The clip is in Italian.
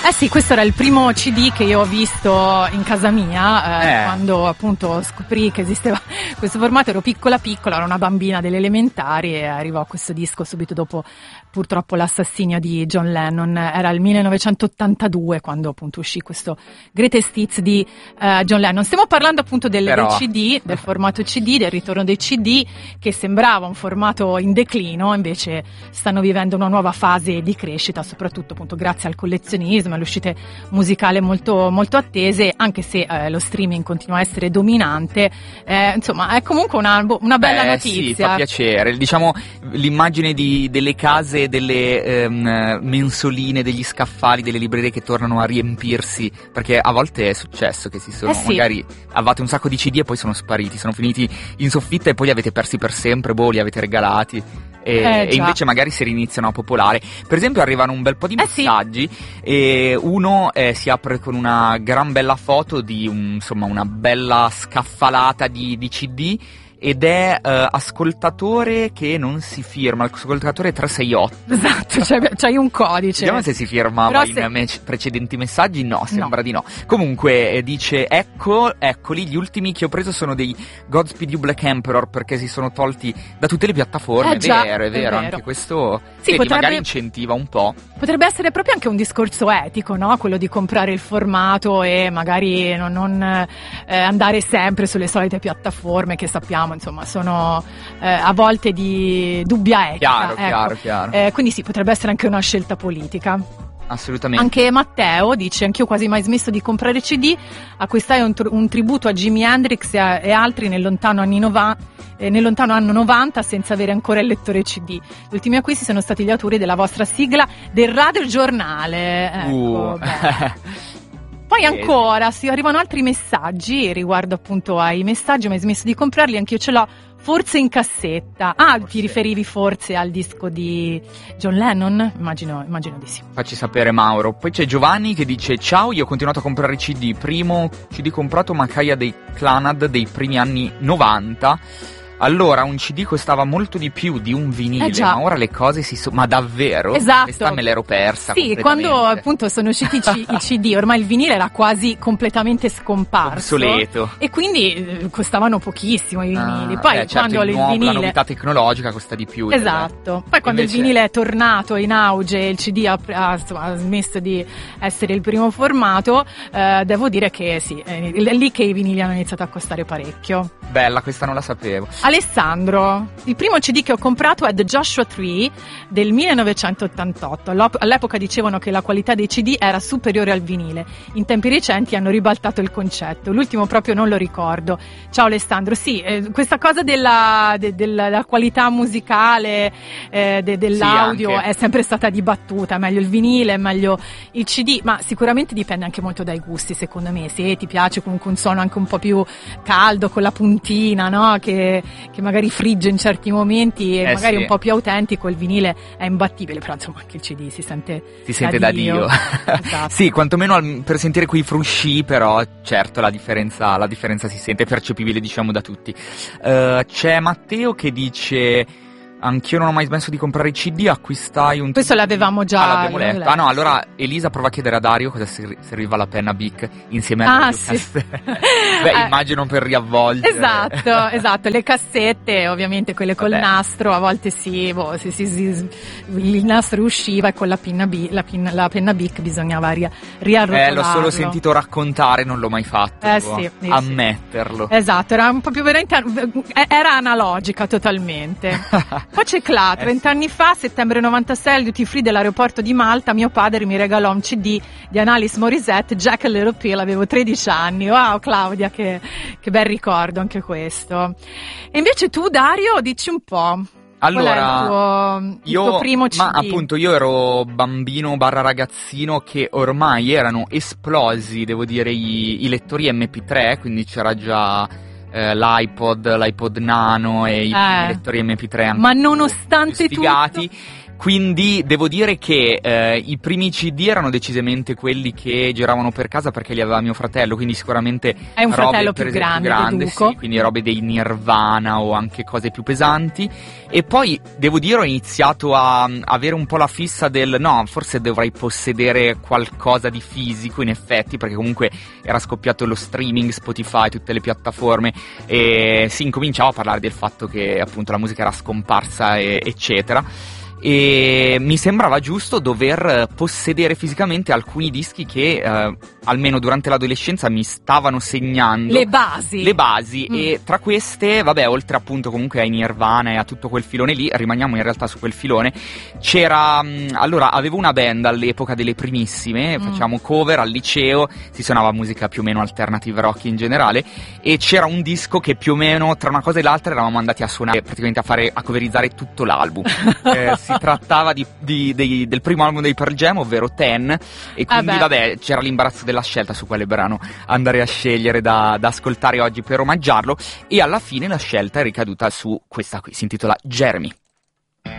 Eh sì, questo era il primo CD che io ho visto in casa mia, quando appunto scoprì che esisteva questo formato. Ero piccola, ero una bambina delle elementari e arrivò questo disco subito dopo purtroppo l'assassinio di John Lennon. Era il 1982 quando appunto uscì questo Greatest Hits di John Lennon. Stiamo parlando appunto del CD, del formato CD, del ritorno dei CD, che sembrava un formato in declino, invece stanno vivendo una nuova fase di crescita, soprattutto appunto grazie al collezionismo, alle uscite musicali molto, molto attese, anche se lo streaming continua a essere dominante. Insomma, è comunque una bella notizia. Sì, fa piacere. Diciamo, l'immagine delle case, delle mensoline, degli scaffali, delle librerie che tornano a riempirsi, perché a volte è successo che si sono magari avevate un sacco di CD e poi sono spariti, sono finiti in soffitta e poi li avete persi per sempre, li avete regalati. E invece magari si riniziano a popolare. Per esempio arrivano un bel po' di messaggi e uno si apre con una gran bella foto di una bella scaffalata di CD, ed è ascoltatore che non si firma, ascoltatore 368. Esatto, c'hai un codice. Vediamo se si firmava in precedenti messaggi. No, sembra di no. Comunque dice: eccoli, gli ultimi che ho preso sono dei Godspeed You Black Emperor, perché si sono tolti da tutte le piattaforme. È vero, anche questo magari incentiva un po'. Potrebbe essere proprio anche un discorso etico, no? Quello di comprare il formato e magari non andare sempre sulle solite piattaforme che sappiamo, insomma, sono a volte di dubbia etica. Chiaro. Quindi sì, potrebbe essere anche una scelta politica. Assolutamente. Anche Matteo dice: anch'io quasi mai smesso di comprare CD, acquistai un tributo a Jimi Hendrix e altri nel lontano anno 90 senza avere ancora il lettore CD. Gli ultimi acquisti sono stati gli autori della vostra sigla del radiogiornale. Ecco, Poi ancora arrivano altri messaggi riguardo appunto ai messaggi, ma hai smesso di comprarli, anche io ce l'ho, forse in cassetta. Ti riferivi forse al disco di John Lennon? Immagino di sì. Facci sapere, Mauro. Poi c'è Giovanni che dice: ciao, io ho continuato a comprare CD, primo CD comprato Macaia dei Clannad dei primi anni 90. Allora, un CD costava molto di più di un vinile, ma ora le cose ma davvero? Esatto. Questa me l'ero persa. Sì, quando appunto sono usciti i CD, ormai il vinile era quasi completamente scomparso. Obsoleto. E quindi costavano pochissimo i vinili. Poi quando il vinile... la novità tecnologica costa di più. Esatto. Poi quando il vinile è tornato in auge e il CD ha smesso di essere il primo formato, devo dire che sì, è lì che i vinili hanno iniziato a costare parecchio. Bella, questa non la sapevo. Alessandro, il primo CD che ho comprato è The Joshua Tree del 1988. All'epoca dicevano che la qualità dei CD era superiore al vinile. In tempi recenti hanno ribaltato il concetto. L'ultimo proprio non lo ricordo. Ciao Alessandro. Sì, questa cosa della qualità musicale dell'audio è sempre stata dibattuta. Meglio il vinile, meglio il CD, ma sicuramente dipende anche molto dai gusti, secondo me. Se ti piace comunque un suono anche un po' più caldo, con la puntina, no? Che magari frigge in certi momenti e magari un po' più autentico, il vinile è imbattibile, però insomma anche il CD si sente da Dio. Esatto. Sì, quantomeno per sentire quei frusci, però certo la differenza si sente, è percepibile, diciamo, da tutti. C'è Matteo che dice: anch'io non ho mai smesso di comprare i CD, acquistai un... Questo l'avevamo già l'abbiamo letto. No, allora Elisa prova a chiedere a Dario cosa serviva la penna Bic insieme a cassette. Immagino per riavvolgere. Esatto, le cassette, ovviamente quelle col nastro, a volte il nastro usciva e con la penna Bic bisognava riarrotolarlo. L'ho solo sentito raccontare, non l'ho mai fatto. Ammetterlo. Esatto, era un po' più veramente, era analogica totalmente. Poi c'è Cla, 30 anni fa, settembre 96, al duty free dell'aeroporto di Malta, mio padre mi regalò un CD di Alanis Morissette, Jack a Little Pill, avevo 13 anni. Wow, Claudia, che bel ricordo anche questo. E invece tu, Dario, dici un po'. Allora, il tuo primo CD? Ma appunto io ero bambino / ragazzino che ormai erano esplosi, devo dire, i lettori MP3, quindi c'era già... l'iPod Nano e i lettori MP3 ma nonostante sfigati. tutto... Quindi devo dire che i primi CD erano decisamente quelli che giravano per casa perché li aveva mio fratello, quindi sicuramente è un robe fratello più grande sì, quindi robe dei Nirvana o anche cose più pesanti. E poi devo dire ho iniziato a avere un po' la fissa del no, forse dovrei possedere qualcosa di fisico in effetti, perché comunque era scoppiato lo streaming, Spotify, tutte le piattaforme, e si incominciava a parlare del fatto che appunto la musica era scomparsa eccetera. E mi sembrava giusto dover possedere fisicamente alcuni dischi che almeno durante l'adolescenza mi stavano segnando le basi E tra queste, vabbè, oltre appunto comunque ai Nirvana e a tutto quel filone lì, rimaniamo in realtà su quel filone, c'era allora avevo una band all'epoca delle primissime, facciamo cover al liceo, si suonava musica più o meno alternative rock in generale, e c'era un disco che più o meno tra una cosa e l'altra eravamo andati a suonare, praticamente a coverizzare tutto l'album. Si trattava del primo album dei Pearl Jam, ovvero Ten, e quindi vabbè c'era l'imbarazzo della scelta su quale brano andare a scegliere da ascoltare oggi per omaggiarlo, e alla fine la scelta è ricaduta su questa qui, si intitola Jeremy.